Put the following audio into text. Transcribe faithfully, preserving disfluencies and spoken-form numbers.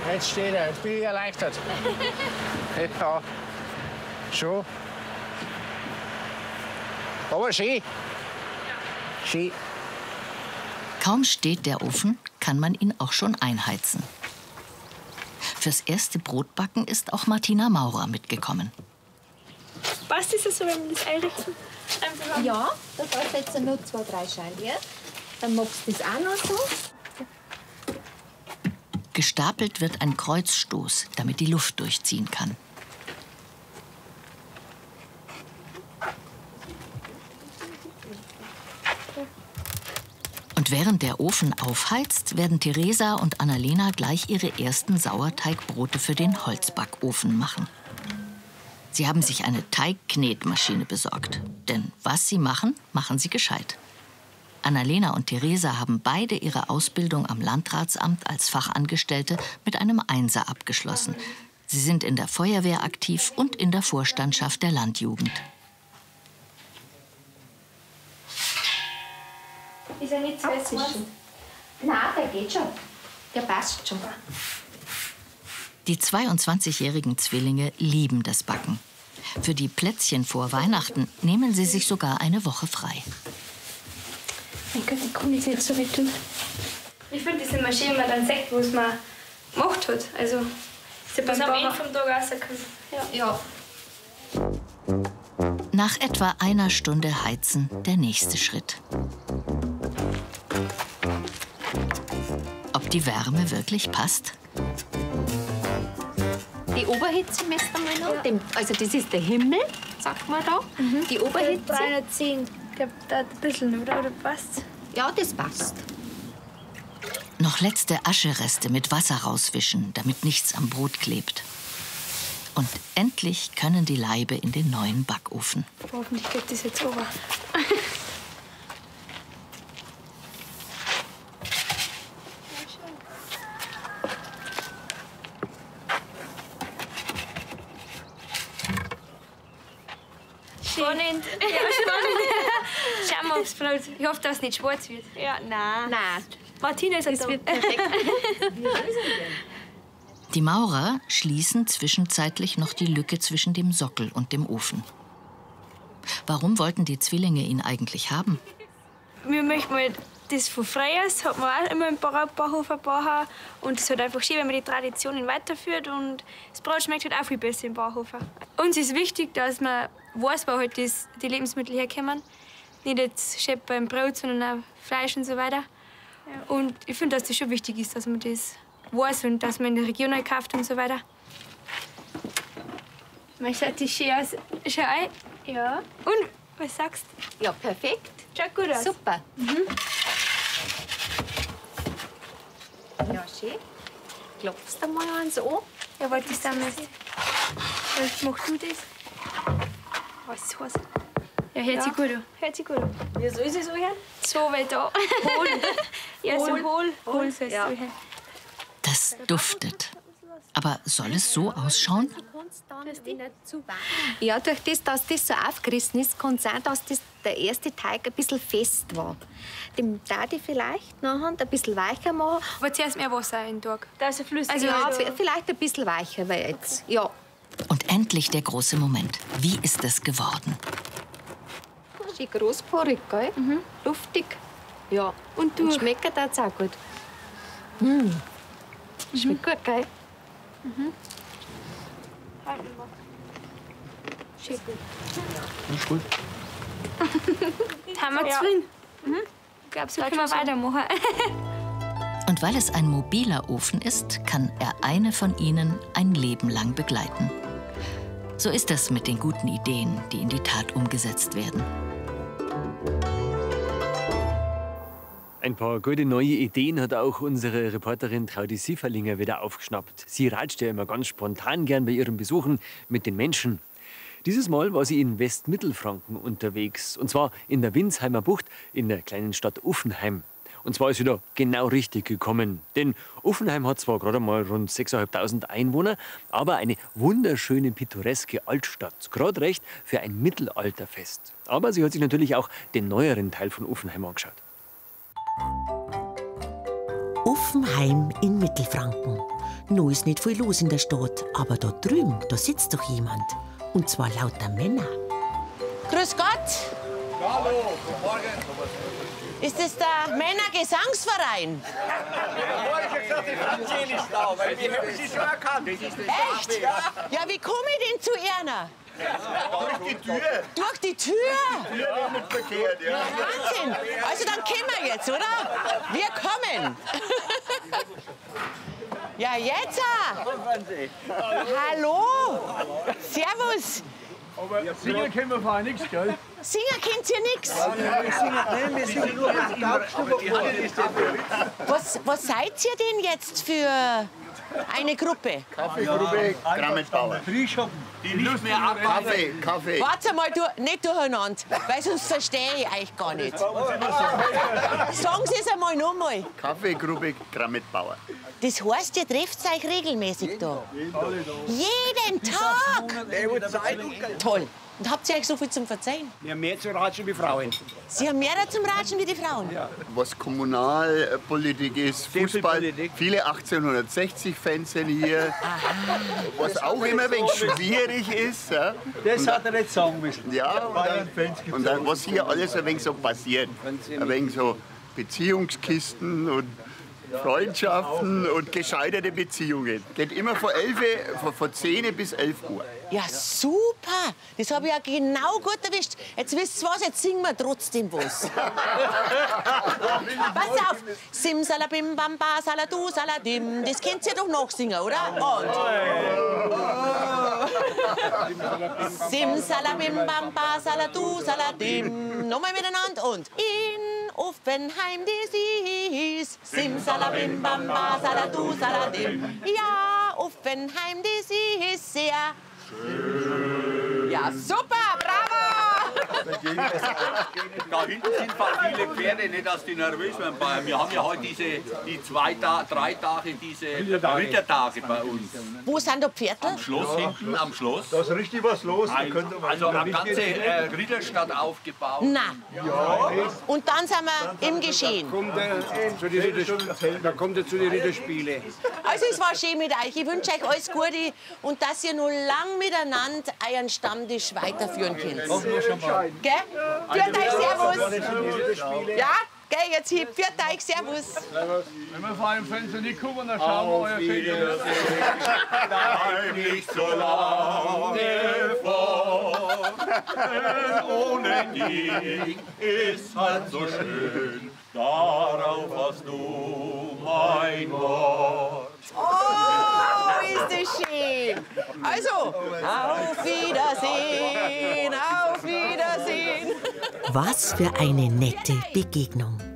Jetzt steht er, jetzt bin ich erleichtert. Ja, schon. Aber schön. Schön. Kaum steht der Ofen, kann man ihn auch schon einheizen. Fürs erste Brotbacken ist auch Martina Maurer mitgekommen. Passt es so, wenn wir das einrichten? Einfach ja, da brauchst du jetzt noch zwei, drei Scheiben. Dann machst du das auch noch so. Gestapelt wird ein Kreuzstoß, damit die Luft durchziehen kann. Und während der Ofen aufheizt, werden Theresa und Annalena gleich ihre ersten Sauerteigbrote für den Holzbackofen machen. Sie haben sich eine Teigknetmaschine besorgt. Denn was sie machen, machen sie gescheit. Annalena und Theresa haben beide ihre Ausbildung am Landratsamt als Fachangestellte mit einem Einser abgeschlossen. Sie sind in der Feuerwehr aktiv und in der Vorstandschaft der Landjugend. Ist er nicht zu essen? Nein, der geht schon. Der passt schon. Die zweiundzwanzigjährigen Zwillinge lieben das Backen. Für die Plätzchen vor Weihnachten nehmen sie sich sogar eine Woche frei. Mein Gott, ich kann das nicht so weit tun. Ich finde, diese Maschine, man dann sagt, was man gemacht hat. Also, sie beim am Ende vom Tag rauskommen. Ja. Ja. Nach etwa einer Stunde heizen der nächste Schritt. Ob die Wärme wirklich passt? Die Oberhitze messen wir noch. Ja. Also das ist der Himmel, sagt man da. Mhm. Die Oberhitze. dreihundertzehn. Ich glaube, da ein bisschen, oder? Oder passt? Ja, das passt. Noch letzte Aschereste mit Wasser rauswischen, damit nichts am Brot klebt. Und endlich können die Laibe in den neuen Backofen. Hoffentlich geht das jetzt over. Spannend. Ja, spannend. Schauen wir aufs Brot. Ich hoffe, dass es nicht schwarz wird. Ja, nein. Nein. Martina ist das wird perfekt. Die Maurer schließen zwischenzeitlich noch die Lücke zwischen dem Sockel und dem Ofen. Warum wollten die Zwillinge ihn eigentlich haben? Wir möchten mal das von früher, das hat man auch immer im Bauhof gebacken. Und es ist halt einfach schön, wenn man die Traditionen weiterführt. Und das Brot schmeckt halt auch viel besser im Bauhof. Uns ist wichtig, dass man weiß, wo halt das, die Lebensmittel herkommen. Nicht jetzt schön beim Brot, sondern auch Fleisch und so weiter. Ja. Und ich finde, dass das schon wichtig ist, dass man das weiß und dass man in der Region einkauft und so weiter. Man schaut die schön aus. Schau ein. Ja. Und, was sagst du? Ja, perfekt. Schaut gut aus. Super. Mhm. Ja, schön. Klopfst du mal eins an? Ja, warte, das dann nicht. Machst du das? Was ist das? Ja, hört sich gut an. Hört sich gut an. Wie soll es so hören? So weit da. Hohl. Ja, so hohl. Hohl soll es ja. so hören. Das duftet. Aber soll es so ausschauen? Ja, durch das, dass das so aufgerissen ist, kann es sein, dass das der erste Teig ein bisschen fest war. Den darf ich vielleicht nachher ein bisschen weicher machen. Aber zuerst mehr Wasser in den Tag. Da ist er flüssig. Also ja, vielleicht ein bisschen weicher, weil jetzt, ja. Und endlich der große Moment. Wie ist es geworden? Schön großporig, gell? Mhm. Luftig. Ja. Und du? Und schmeckt das auch gut. Mhm. Schmeckt gut, gell? Mhm. Schön gut. Ja, ist gut. Haben wir zufrieden? Mhm. Ich glaube, so können wir weitermachen. Und weil es ein mobiler Ofen ist, kann er eine von ihnen ein Leben lang begleiten. So ist es mit den guten Ideen, die in die Tat umgesetzt werden. Ein paar gute neue Ideen hat auch unsere Reporterin Traudi Sieferlinger wieder aufgeschnappt. Sie ratscht ja immer ganz spontan gern bei ihren Besuchen mit den Menschen. Dieses Mal war sie in Westmittelfranken unterwegs. Und zwar in der Winsheimer Bucht in der kleinen Stadt Uffenheim. Und zwar ist sie da genau richtig gekommen. Denn Uffenheim hat zwar gerade mal rund sechstausendfünfhundert Einwohner, aber eine wunderschöne, pittoreske Altstadt. Gerade recht für ein Mittelalterfest. Aber sie hat sich natürlich auch den neueren Teil von Uffenheim angeschaut. Offenheim in Mittelfranken. Noch ist nicht viel los in der Stadt, aber da drüben, da sitzt doch jemand. Und zwar lauter Männer. Grüß Gott. Hallo, guten Morgen. Ist das der Männergesangsverein? Ja, ich hab gesagt, die Französin ist da, weil wir haben sie schon erkannt. Echt? Ja, wie komme ich denn zu Erna? Durch die Tür. Durch die Tür? Ja, nicht verkehrt, ja. Wahnsinn. Also dann kommen wir jetzt, oder? Wir kommen. Ja, jetzt. Hallo. Servus. Aber singen können wir vorher nichts, gell? Singen kennt ihr nichts? Nein, wir sind nur auf der Hauptstube. Was, was seid ihr denn jetzt für eine Gruppe? Kaffeegruppe, Grammetbauer. Die nicht mehr ab. Kaffee, Kaffee. Warte mal, du, nicht durcheinander, weil sonst verstehe ich euch gar nicht. Sagen Sie es einmal noch mal. Kaffeegruppe, Grammetbauer. Das heißt, ihr trefft euch regelmäßig da? Jeden Tag? Toll. Und habt ihr euch so viel zum Verzeihen? Wir haben mehr zu ratschen wie Frauen. Sie haben mehr zum Ratschen wie die Frauen? Was Kommunalpolitik ist, Fußball. Viele achtzehnhundertsechzig-Fans sind hier. Was auch immer ein wenig schwierig ist. Ja. Das hat er nicht sagen müssen. Ja, und dann, und dann, was hier alles ein wenig so passiert. Ein wenig so Beziehungskisten und Freundschaften und gescheiterte Beziehungen. Geht immer von, elf, von, von zehn bis elf Uhr. Ja, super. Das habe ich ja genau gut erwischt. Jetzt wisst ihr was, jetzt singen wir trotzdem was. Pass auf. Simsalabim, bamba, saladu, saladim. Das könnt ihr doch noch singen, oder? Und? Simsalabim, bamba, saladu, saladim. Nochmal miteinander und in Offenheim das ist. Simsalabim, bamba, saladu, saladim. Ja, Offenheim das ist sehr schön. Ja, super, bravo! Da hinten sind viele Pferde, nicht dass die nervös werden. Wir haben ja heute diese, die zwei, Ta drei Tage, diese Rittertage bei uns. Wo sind da Pferde? Am Schloss hinten, am Schloss. Da ist richtig was los. Ein, also eine ganze äh, Ritterstadt aufgebaut. Na. Ja. Und dann sind wir im Geschehen. Kommt er zu die Ritterspiele. Da kommt er zu den Ritterspielen. Also es war schön mit euch. Ich wünsche euch alles Gute und dass ihr noch lang miteinander euren Stammtisch weiterführen könnt. Gell? Führt euch, servus. Ja? Gell, jetzt hier, führt euch, servus. Wenn wir vor einem Fenster nicht kommen, dann schauen wir euer Finger. Bleib nicht so lange fort, denn ohne dich ist halt so schön. Darauf hast du mein Wort. Oh, ist das schön. Also, auf Wiedersehen, auf Wiedersehen. Was für eine nette Begegnung.